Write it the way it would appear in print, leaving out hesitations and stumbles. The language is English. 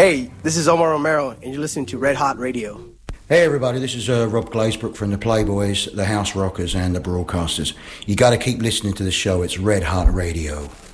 Hey, this is Omar Romero, and you're listening to Red Hot Radio. Hey everybody, this is Rob Glazebrook from the Playboys, the House Rockers and the Broadcasters. You got to keep listening to the show, it's Red Hot Radio.